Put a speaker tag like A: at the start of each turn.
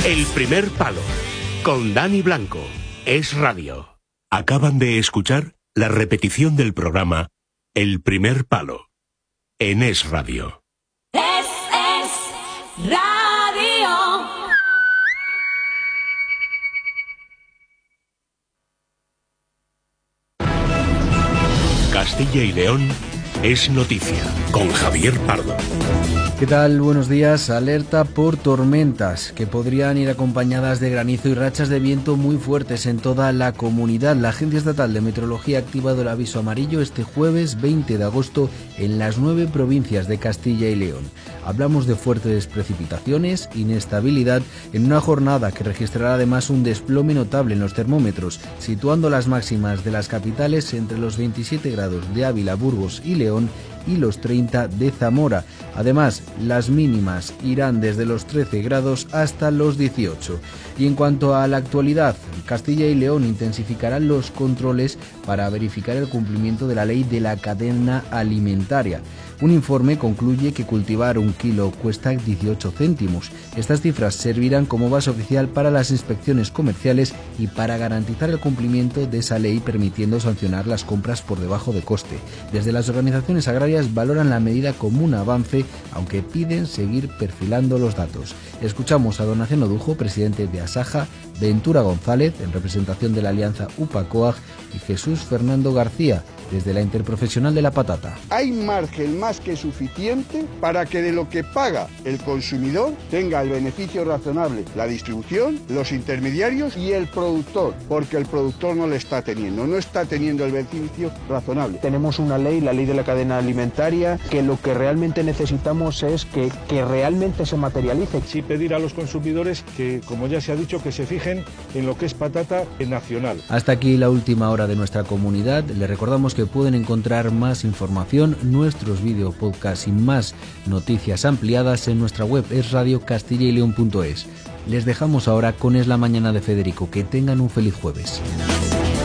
A: El primer palo, con Dani Blanco, Es Radio. Acaban de escuchar la repetición del programa El primer palo, en Es Radio.
B: Es Radio.
A: Castilla y León es noticia, con Javier Pardo.
C: ¿Qué tal? Buenos días. Alerta por tormentas que podrían ir acompañadas de granizo y rachas de viento muy fuertes en toda la comunidad. La Agencia Estatal de Meteorología ha activado el aviso amarillo este jueves 20 de agosto en las 9 provincias de Castilla y León. Hablamos de fuertes precipitaciones, inestabilidad en una jornada que registrará además un desplome notable en los termómetros, situando las máximas de las capitales entre los 27 grados de Ávila, Burgos y León y los 30 de Zamora. Además, las mínimas irán desde los 13 grados hasta los 18. Y en cuanto a la actualidad, Castilla y León intensificarán los controles para verificar el cumplimiento de la ley de la cadena alimentaria. Un informe concluye que cultivar 1 kilo cuesta 18 céntimos. Estas cifras servirán como base oficial para las inspecciones comerciales y para garantizar el cumplimiento de esa ley, permitiendo sancionar las compras por debajo de coste. Desde las organizaciones agrarias valoran la medida como un avance, aunque piden seguir perfilando los datos. Escuchamos a don Naciano Dujo, presidente de Asaja, Ventura González, en representación de la alianza UPA-COAG, y Jesús Fernando García, desde la Interprofesional de la Patata.
D: Hay margen más que suficiente para que de lo que paga el consumidor tenga el beneficio razonable la distribución, los intermediarios y el productor, porque el productor no está teniendo el beneficio razonable.
E: Tenemos una ley, la ley de la cadena alimentaria, que lo que realmente necesitamos es que realmente se materialice.
F: Sí pedir a los consumidores que, como ya se ha dicho, que se fijen en lo que es patata nacional.
C: Hasta aquí la última hora de nuestra comunidad. Les recordamos que pueden encontrar más información, nuestros vídeos, podcasts y más noticias ampliadas en nuestra web esradiocastillaileon.es. Les dejamos ahora con Es la Mañana de Federico. Que tengan un feliz jueves.